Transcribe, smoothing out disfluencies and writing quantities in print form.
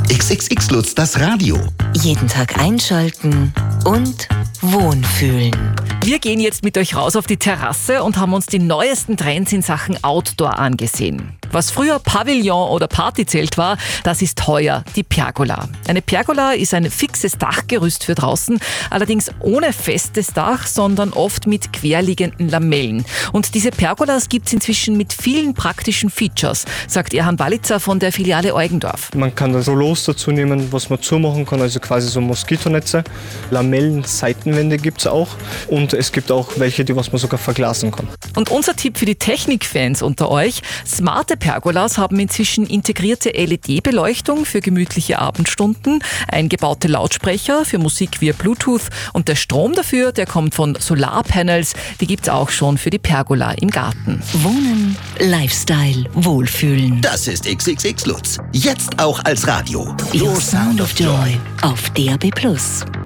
XXX Lutz, das Radio. Jeden Tag einschalten und wohnfühlen. Wir gehen jetzt mit euch raus auf die Terrasse und haben uns die neuesten Trends in Sachen Outdoor angesehen. Was früher Pavillon oder Partyzelt war, das ist heuer die Pergola. Eine Pergola ist ein fixes Dachgerüst für draußen, allerdings ohne festes Dach, sondern oft mit querliegenden Lamellen. Und diese Pergolas gibt es inzwischen mit vielen praktischen Features, sagt Erhan Balitzer von der Filiale Eugendorf. Man kann da Rollos dazu nehmen, was man zumachen kann, also quasi so Moskitonetze. Lamellen, Seitenwände gibt es auch und es gibt auch welche, die was man sogar verglasen kann. Und unser Tipp für die Technikfans unter euch: smarte Pergolas haben inzwischen integrierte LED-Beleuchtung für gemütliche Abendstunden, eingebaute Lautsprecher für Musik via Bluetooth und der Strom dafür, der kommt von Solarpanels, die gibt's auch schon für die Pergola im Garten. Wohnen, Lifestyle, Wohlfühlen. Das ist XXX Lutz. Jetzt auch als Radio. Your Sound of Joy auf DAB+.